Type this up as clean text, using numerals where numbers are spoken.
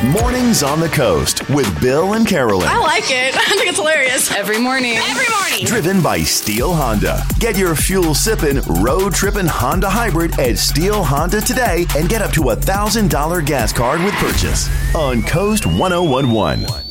Mornings on the Coast with Bill and Carolyn. I like it. I think it's hilarious. Every morning. Driven by Steel Honda. Get your fuel-sipping, road-tripping Honda hybrid at Steel Honda today and get up to $1,000 gas card with purchase on Coast 1011.